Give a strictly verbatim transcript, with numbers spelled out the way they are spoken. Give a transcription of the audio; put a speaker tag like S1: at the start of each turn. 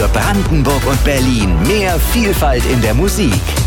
S1: für Brandenburg und Berlin mehr Vielfalt in der Musik.